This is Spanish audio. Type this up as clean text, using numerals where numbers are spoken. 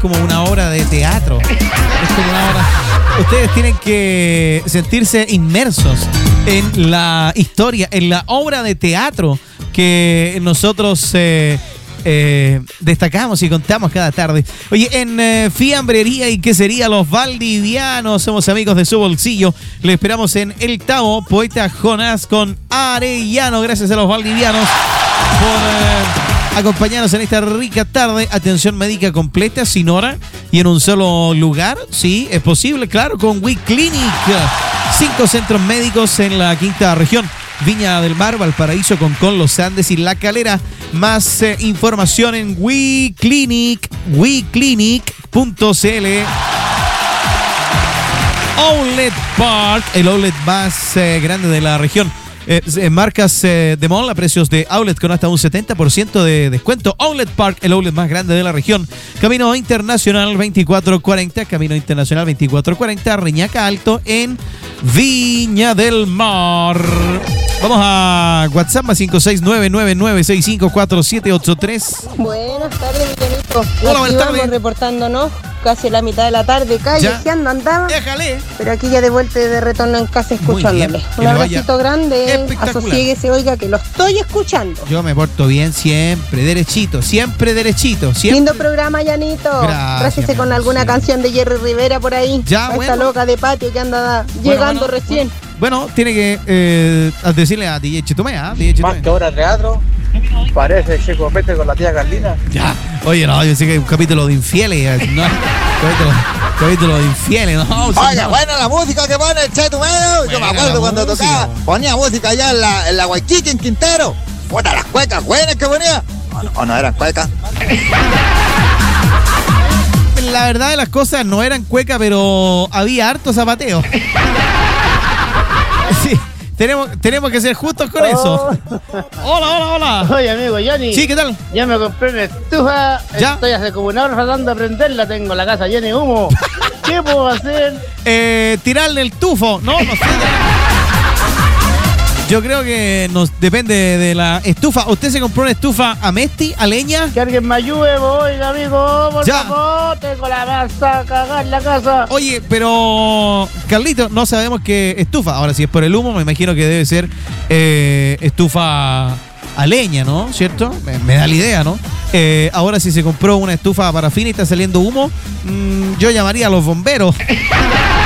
como una obra de teatro. Es como una obra. Ustedes tienen que sentirse inmersos en la historia, en la obra de teatro que nosotros destacamos y contamos cada tarde. Oye, en Fiambrería y Quesería Los Valdivianos, somos amigos de su bolsillo. Le esperamos en El Tavo, Poeta Jonás con Arellano. Gracias a los valdivianos por acompañarnos en esta rica tarde. Atención médica completa, sin hora y en un solo lugar. Sí, es posible, claro, con WeClinic. 5 centros médicos en la quinta región. Viña del Mar, Valparaíso, Concón, Los Andes y La Calera. Más información en WeClinic, weclinic.cl. Outlet Park, el outlet más grande de la región. Marcas de mall a precios de outlet con hasta un 70% de descuento. Outlet Park, el outlet más grande de la región. Camino Internacional 2440, Camino Internacional 2440, Reñaca Alto en Viña del Mar. Vamos a WhatsApp más 56999654783. Buenas tardes, mi Janito. Hola, buenas tardes. Vamos reportándonos casi a la mitad de la tarde, callejeando andaba. Déjale. Pero aquí ya de vuelta y de retorno en casa escuchándole. Un abracito grande, asosiéguese, oiga, que lo estoy escuchando. Yo me porto bien siempre, derechito, siempre derechito. Siempre. Lindo programa, Janito. Gracias con alguna canción de Jerry Rivera por ahí. Ya, a esta loca de patio que anda llegando recién. Bueno, tiene que decirle a DJ Chitumea. Más que hora de teatro, parece Checo Pete con la tía Carlina. Ya, oye, no, yo sé que hay un capítulo de infieles, ¿no? Capítulo de infieles, ¿no? Oye, buena la música que pone el Chitumeo. Yo me acuerdo cuando tocaba, ponía música allá en la Guayquique, en Quintero. Puta, las cuecas buenas que ponía. ¿O no eran cuecas? La verdad de las cosas no eran cuecas, pero había harto zapateo. Sí, tenemos que ser justos con eso. Hola. Oye, amigo Johnny. Sí, ¿qué tal? Ya me compré una estufa. ¿Ya? Estoy hace como una hora tratando de prenderla. Tengo la casa llena de humo. ¿Qué puedo hacer? Tirarle el tufo. No sé. Yo creo que depende de la estufa. ¿Usted se compró una estufa a Mesti, a leña? Que alguien me ayude, oiga, amigo, por favor. Tengo la masa cagada en la casa. Oye, pero Carlito, no sabemos qué estufa. Ahora, si es por el humo, me imagino que debe ser estufa a leña, ¿no? ¿Cierto? Me da la idea, ¿no? Ahora, si se compró una estufa a parafina y está saliendo humo, yo llamaría a los bomberos.